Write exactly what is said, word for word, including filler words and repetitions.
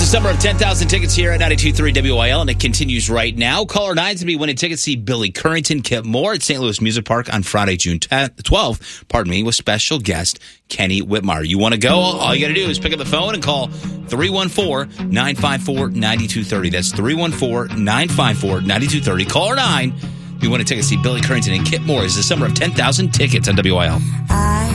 the summer of ten thousand tickets here at ninety-two point three W I L, and it continues right now. Caller nine is going to be winning tickets to see Billy Currington, Kip Moore at Saint Louis Music Park on Friday, June twelfth, pardon me, with special guest Kenny Whitmire. You want to go? All you got to do is pick up the phone and call three one four, nine five four, nine two three zero. That's three one four, nine five four, nine two three zero. Caller nine, if you want to take to see Billy Currington and Kip Moore. It's the summer of ten thousand tickets on W I L. I